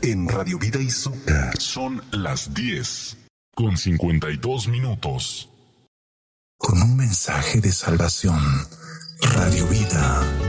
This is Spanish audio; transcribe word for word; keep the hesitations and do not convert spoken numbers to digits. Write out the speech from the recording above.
En Radio Vida y Zucca son las diez con cincuenta y dos minutos. Con un mensaje de salvación, Radio Vida